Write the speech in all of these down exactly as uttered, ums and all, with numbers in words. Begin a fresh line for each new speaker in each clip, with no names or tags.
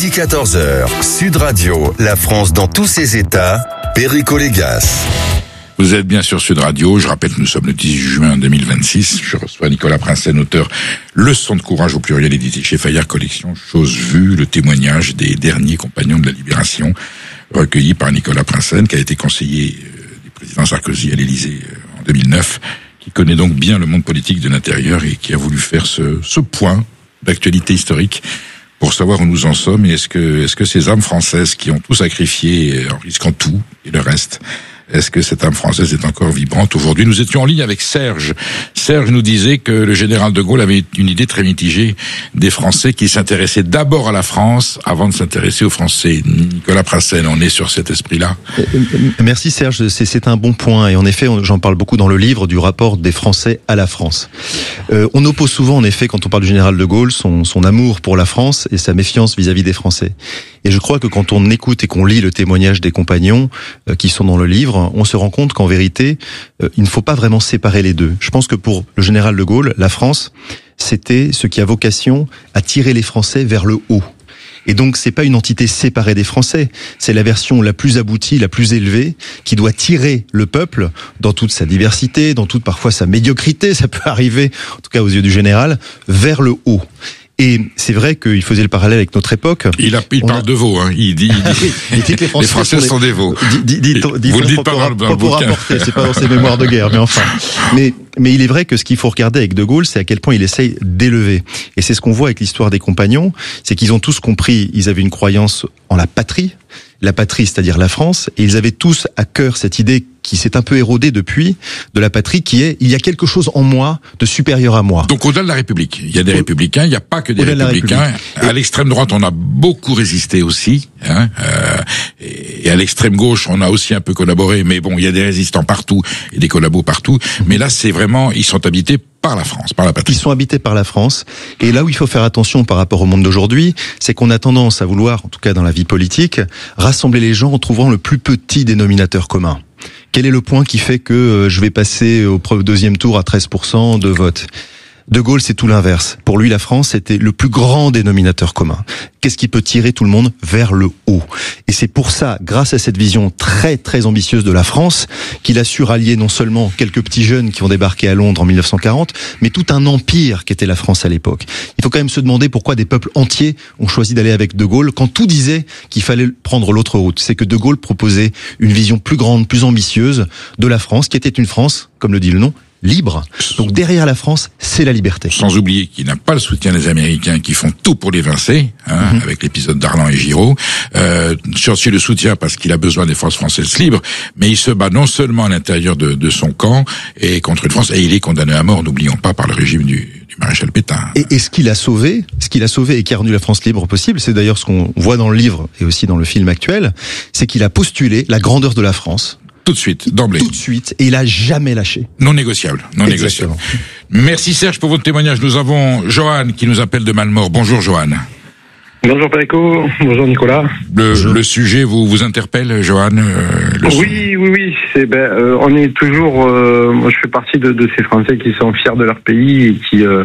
Midi quatorze heures, Sud Radio, la France dans tous ses états, Perico Légas.
Vous êtes bien sur Sud Radio. Je rappelle que nous sommes le dix juin deux mille vingt-six. Je reçois Nicolas Prinsen, auteur Leçon de courage au pluriel, édité chez Fayard Collection. Chose vue, le témoignage des derniers compagnons de la Libération, recueilli par Nicolas Prinsen, qui a été conseiller du président Sarkozy à l'Élysée en deux mille neuf, qui connaît donc bien le monde politique de l'intérieur et qui a voulu faire ce, ce point d'actualité historique pour savoir où nous en sommes et est-ce que, est-ce que ces âmes françaises qui ont tout sacrifié en risquant tout et le reste, est-ce que cette âme française est encore vibrante aujourd'hui? Nous étions en ligne avec Serge. Serge nous disait que le général de Gaulle avait une idée très mitigée des Français qui s'intéressaient d'abord à la France avant de s'intéresser aux Français. Nicolas Prinsen, on est sur cet esprit-là.
Merci Serge, c'est, c'est un bon point. Et en effet, j'en parle beaucoup dans le livre du rapport des Français à la France. Euh, on oppose souvent, en effet, quand on parle du général de Gaulle, son, son amour pour la France et sa méfiance vis-à-vis des Français. Et je crois que quand on écoute et qu'on lit le témoignage des compagnons euh, qui sont dans le livre, on se rend compte qu'en vérité, euh, il ne faut pas vraiment séparer les deux. Je pense que pour le général de Gaulle, la France, c'était ce qui a vocation à tirer les Français vers le haut. Et donc, c'est pas une entité séparée des Français. C'est la version la plus aboutie, la plus élevée, qui doit tirer le peuple dans toute sa diversité, dans toute parfois sa médiocrité, ça peut arriver, en tout cas aux yeux du général, vers le haut. Et c'est vrai qu'il faisait le parallèle avec notre époque.
Il, a, il parle a... de veaux, hein. Il dit, il dit, oui, il dit que les Français, les Français sont, des... sont des veaux.
Dit, dit, dit, dit,
Vous le dites pas dans, dans le
pour rapporter, c'est pas dans ses mémoires de guerre, mais enfin. Mais, mais il est vrai que ce qu'il faut regarder avec De Gaulle, c'est à quel point il essaye d'élever. Et c'est ce qu'on voit avec l'histoire des compagnons, c'est qu'ils ont tous compris, ils avaient une croyance en la patrie, la patrie, c'est-à-dire la France, et ils avaient tous à cœur cette idée qui s'est un peu érodée depuis, de la patrie, qui est, il y a quelque chose en moi de supérieur à moi.
Donc au-delà de la République, il y a des républicains, il n'y a pas que des
au-delà
républicains. De à l'extrême droite, on a beaucoup résisté aussi, hein, euh, et à l'extrême gauche, on a aussi un peu collaboré, mais bon, il y a des résistants partout, et des collabos partout, mais là, c'est vraiment, ils sont habités par la France, par la patrie.
Ils sont habités par la France. Et là où il faut faire attention par rapport au monde d'aujourd'hui, c'est qu'on a tendance à vouloir, en tout cas dans la vie politique, rassembler les gens en trouvant le plus petit dénominateur commun. Quel est le point qui fait que je vais passer au deuxième tour à treize pour cent de vote ? De Gaulle, c'est tout l'inverse. Pour lui, la France, c'était le plus grand dénominateur commun. Qu'est-ce qui peut tirer tout le monde vers le haut ? Et c'est pour ça, grâce à cette vision très, très ambitieuse de la France, qu'il a su rallier non seulement quelques petits jeunes qui ont débarqué à Londres en mille neuf cent quarante, mais tout un empire qu'était la France à l'époque. Il faut quand même se demander pourquoi des peuples entiers ont choisi d'aller avec De Gaulle quand tout disait qu'il fallait prendre l'autre route. C'est que De Gaulle proposait une vision plus grande, plus ambitieuse de la France, qui était une France, comme le dit le nom, libre. Donc derrière la France, c'est la liberté.
Sans oublier qu'il n'a pas le soutien des Américains qui font tout pour l'évincer, hein, mm-hmm. avec l'épisode d'Arlan et Giraud. Euh, Churchill le soutient parce qu'il a besoin des forces françaises libres, mais il se bat non seulement à l'intérieur de, de son camp et contre une France, et il est condamné à mort, n'oublions pas, par le régime du, du maréchal Pétain.
Et, et ce qu'il a sauvé, ce qu'il a sauvé et qui a rendu la France libre possible, c'est d'ailleurs ce qu'on voit dans le livre et aussi dans le film actuel, c'est qu'il a postulé la grandeur de la France.
Tout de suite, d'emblée.
Tout de suite, et il a jamais lâché.
Non négociable, non Exactement. négociable. Merci Serge pour votre témoignage. Nous avons Johan qui nous appelle de Malmort. Bonjour Johan.
Bonjour Perico, bonjour Nicolas.
Le, bonjour. le sujet vous vous interpelle, Johan euh,
Oui, oui, oui. C'est ben, euh, on est toujours. Euh, moi, je fais partie de, de ces Français qui sont fiers de leur pays et qui. Euh,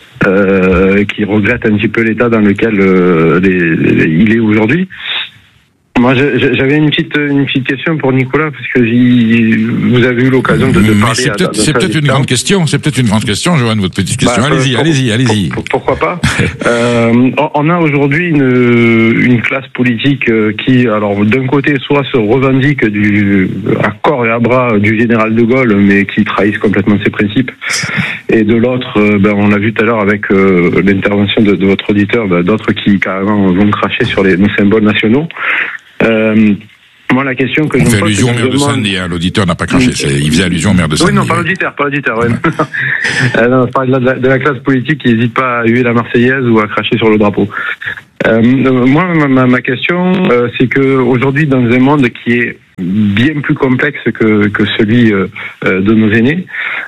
euh, qui regrettent un petit peu l'état dans lequel euh, les, les, il est aujourd'hui. Moi, j'avais une petite une petite question pour Nicolas parce que vous avez eu l'occasion de, de parler.
C'est peut-être, c'est peut-être une grande question. C'est peut-être une grande question, Johan, votre petite question. Bah, allez-y, pour, allez-y, allez-y.
Pour, pourquoi pas euh, On a aujourd'hui une une classe politique qui, alors, d'un côté, soit se revendique du à corps et à bras du général de Gaulle, mais qui trahissent complètement ses principes, et de l'autre, ben, on l'a vu tout à l'heure avec euh, l'intervention de, de votre auditeur, ben, d'autres qui carrément vont cracher sur les nos symboles nationaux. Euh, moi, la question que
on
je me pose,
fait allusion au maire de Saint-Denis, hein, l'auditeur n'a pas craché, c'est, il faisait allusion au maire de Saint-Denis.
Oui, non, pas l'auditeur, pas l'auditeur, ouais. euh, non, je parle de la, de la classe politique qui n'hésite pas à huer la Marseillaise ou à cracher sur le drapeau. Euh, moi, ma, ma question, euh, c'est que aujourd'hui, dans un monde qui est bien plus complexe que, que celui euh, de nos aînés,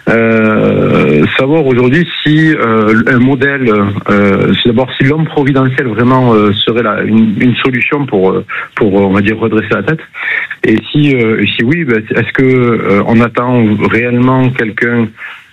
euh, savoir aujourd'hui si euh, un modèle, euh, c'est d'abord si l'homme providentiel vraiment euh, serait là une, une solution pour pour on va dire redresser la tête, et si euh, si oui, ben, est-ce que euh, on attend réellement quelqu'un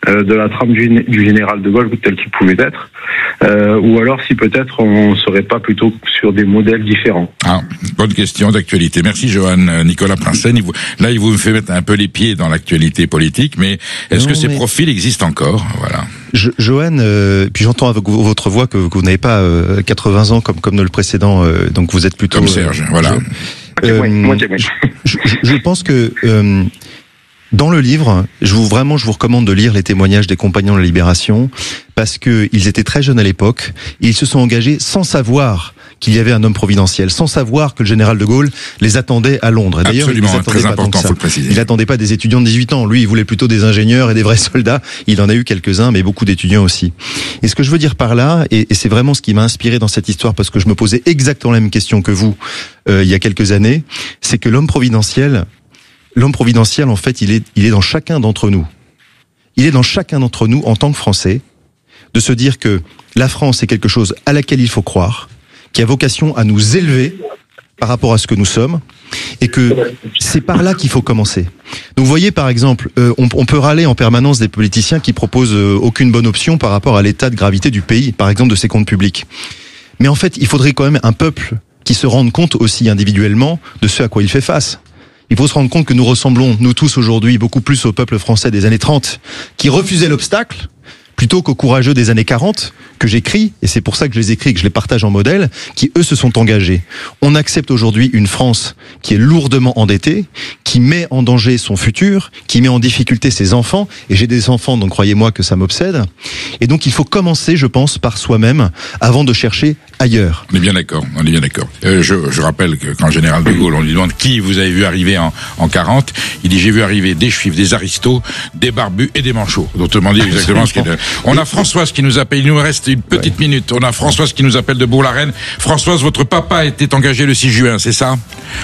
euh, de la trame du, du général de Gaulle tel qu'il pouvait être, euh, ou alors si peut-être on serait pas plutôt sur des modèles différents.
Ah, bonne question d'actualité. Merci Johan. Nicolas Prinsen, il vous, là il vous me fait mettre un peu les pieds dans l'actualité politique, mais est-ce non, que ces mais... profils existent encore? Voilà.
Je, Johan, euh, puis j'entends avec votre voix que, que vous n'avez pas euh, quatre-vingts ans comme comme le précédent, euh, donc vous êtes plutôt
comme Serge. Euh, voilà.
Je, euh, je, je, je pense que euh, dans le livre, je vous vraiment je vous recommande de lire les témoignages des compagnons de la Libération parce que ils étaient très jeunes à l'époque et ils se sont engagés sans savoir qu'il y avait un homme providentiel, sans savoir que le général de Gaulle les attendait à Londres. Et d'ailleurs,
absolument,
il les attendait
très
pas
important, faut le préciser.
Il attendait pas des étudiants de dix-huit ans. Lui, il voulait plutôt des ingénieurs et des vrais soldats. Il en a eu quelques-uns, mais beaucoup d'étudiants aussi. Et ce que je veux dire par là, et, et c'est vraiment ce qui m'a inspiré dans cette histoire, parce que je me posais exactement la même question que vous euh, il y a quelques années, c'est que l'homme providentiel, l'homme providentiel, en fait, il est, il est dans chacun d'entre nous. Il est dans chacun d'entre nous, en tant que Français, de se dire que la France est quelque chose à laquelle il faut croire, qui a vocation à nous élever par rapport à ce que nous sommes, et que c'est par là qu'il faut commencer. Donc vous voyez, par exemple, euh, on, on peut râler en permanence des politiciens qui proposent euh, aucune bonne option par rapport à l'état de gravité du pays, par exemple de ses comptes publics. Mais en fait, il faudrait quand même un peuple qui se rende compte aussi individuellement de ce à quoi il fait face. Il faut se rendre compte que nous ressemblons, nous tous aujourd'hui, beaucoup plus au peuple français des années trente, qui refusait l'obstacle, plutôt qu'aux courageux des années quarante, que j'écris, et c'est pour ça que je les écris et que je les partage en modèle, qui eux se sont engagés. On accepte aujourd'hui une France qui est lourdement endettée, qui met en danger son futur, qui met en difficulté ses enfants, et j'ai des enfants, donc croyez-moi que ça m'obsède. Et donc il faut commencer, je pense, par soi-même, avant de chercher ailleurs.
On est bien d'accord, on est bien d'accord. Euh, je, je rappelle que quand le général de Gaulle, on lui demande qui vous avez vu arriver en, en quarante, il dit j'ai vu arriver des juifs, des aristos, des barbus et des manchots. Autrement dit exactement ce qu'il est. On a Françoise qui nous appelle, il nous reste une petite ouais. minute. On a Françoise qui nous appelle de Bourg-la-Reine. Françoise, votre papa était engagé le six juin, c'est ça?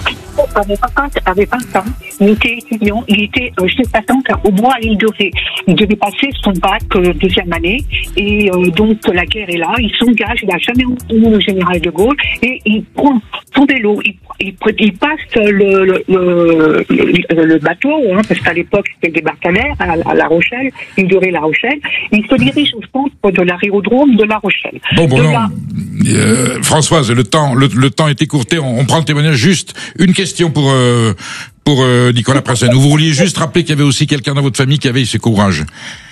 Mon papa avait vingt ans, il était étudiant, il était euh, chez sa tante au bois à l'île de Ré. Il devait passer son bac euh, deuxième année et euh, donc la guerre est là, il s'engage, il n'a jamais entendu le général de Gaulle et il prend son vélo, il, il, il passe le, le, le, le, le bateau, hein, parce qu'à l'époque c'était des débarcadère à, à La Rochelle, l'île de Ré, La Rochelle, il se dirige au centre de l'aérodrome de La Rochelle.
Bon, bon,
de
non.
La...
Euh, Françoise, le temps, le, le temps est écourté, on, on prend le témoignage. Juste une question pour euh, pour euh, Nicolas Prinsen. Vous vouliez juste rappeler qu'il y avait aussi quelqu'un dans votre famille qui avait eu ce courage.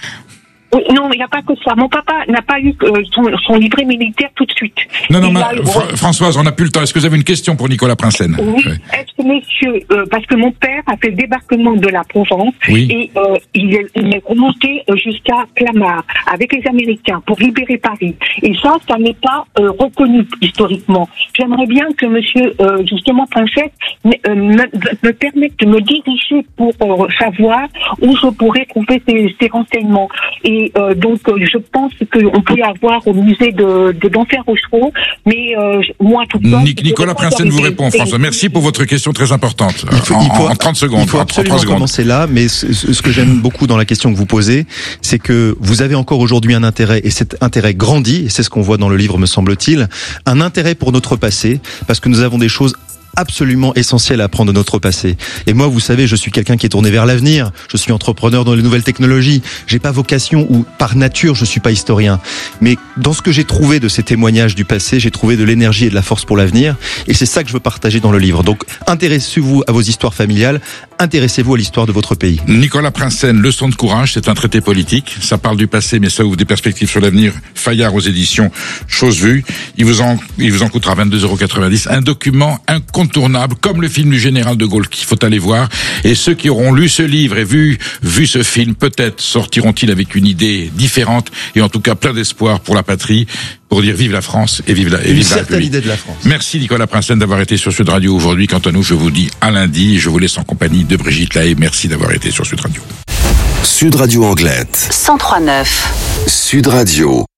Non, il n'y a pas que ça. Mon papa n'a pas eu euh, son, son livret militaire tout de suite.
Non, non, ma, Fra- Françoise, on n'a plus le temps. Est-ce que vous avez une question pour Nicolas Prinsen?
Oui, ouais. Est-ce que monsieur, euh, parce que mon père a fait le débarquement de la Provence, oui. et euh, il, est, il est remonté jusqu'à Clamart avec les Américains pour libérer Paris. Et ça, ça n'est pas euh, reconnu historiquement. J'aimerais bien que monsieur, euh, justement, Prinsen, euh, me, me permette de me diriger pour euh, savoir où je pourrais trouver ces, ces renseignements. Et Et euh, donc, euh, je pense qu'on peut avoir au musée de, de d'Enfer Rochereau, mais euh, moi, tout cas...
Nic- Nicolas Prinsen vous répond, François. Merci pour votre question très importante.
Il faut,
en,
il faut,
en trente secondes.
Il faut absolument commencer là, mais ce, ce que j'aime beaucoup dans la question que vous posez, c'est que vous avez encore aujourd'hui un intérêt, et cet intérêt grandit, et c'est ce qu'on voit dans le livre, me semble-t-il, un intérêt pour notre passé, parce que nous avons des choses absolument essentiel à apprendre de notre passé. Et moi, vous savez, je suis quelqu'un qui est tourné vers l'avenir. Je suis entrepreneur dans les nouvelles technologies. J'ai pas vocation, ou par nature, je suis pas historien. Mais dans ce que j'ai trouvé de ces témoignages du passé, j'ai trouvé de l'énergie et de la force pour l'avenir. Et c'est ça que je veux partager dans le livre. Donc, intéressez-vous à vos histoires familiales. Intéressez-vous à l'histoire de votre pays.
Nicolas Prinsen, Leçon de courage, c'est un traité politique. Ça parle du passé, mais ça ouvre des perspectives sur l'avenir. Fayard aux éditions Chose Vue. Il vous en, il vous en coûtera vingt-deux euros quatre-vingt-dix. Un document incontournable, comme le film du général de Gaulle, qu'il faut aller voir. Et ceux qui auront lu ce livre et vu, vu ce film, peut-être sortiront-ils avec une idée différente et en tout cas plein d'espoir pour la patrie, pour dire vive la France et vive la, et vive la République.
Idée de la France.
Merci Nicolas Prinsen d'avoir été sur Sud Radio aujourd'hui. Quant à nous, je vous dis à lundi. Je vous laisse en compagnie de Brigitte Lahaye. Merci d'avoir été sur Sud Radio.
Sud Radio Anglette.
cent trois neuf.
Sud Radio.